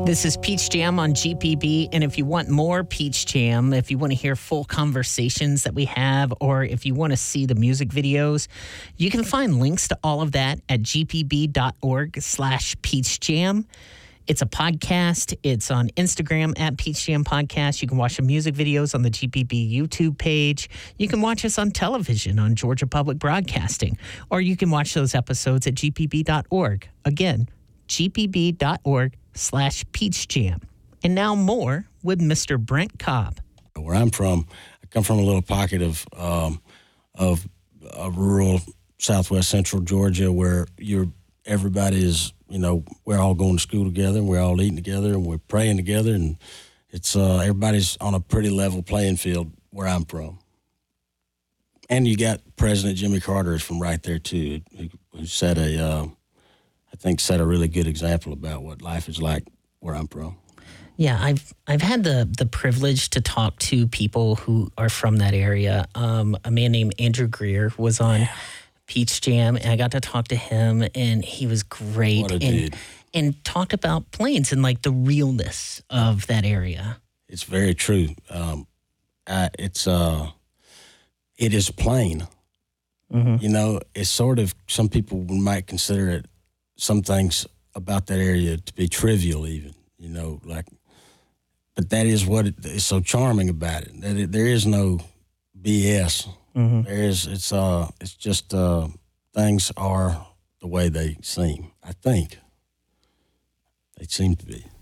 This is Peach Jam on GPB, and if you want more Peach Jam, if you want to hear full conversations that we have, or if you want to see the music videos, you can find links to all of that at gpb.org/peachjam. It's a podcast. It's on Instagram at Peach Jam Podcast. You can watch the music videos on the GPB YouTube page. You can watch us on television on Georgia Public Broadcasting, or you can watch those episodes at gpb.org. Again, gpb.org/peachjam. And now more with Mr. Brent Cobb. Where I'm from, I come from a little pocket of rural southwest central Georgia where everybody is, we're all going to school together, and we're all eating together, and we're praying together, and it's everybody's on a pretty level playing field where I'm from. And you got President Jimmy Carter is from right there too, who set a really good example about what life is like where I'm from. Yeah, I've had the privilege to talk to people who are from that area. A man named Andrew Greer was on Peach Jam, and I got to talk to him, and he was great. What a dude. And talked about Plains and like the realness of that area. It's very true. It is plain. Mm-hmm. It's sort of, some people might consider it, some things about that area to be trivial even, but that is what is so charming about it. That there is no BS. Mm-hmm. It's just things are the way they seem, I think. They seem to be.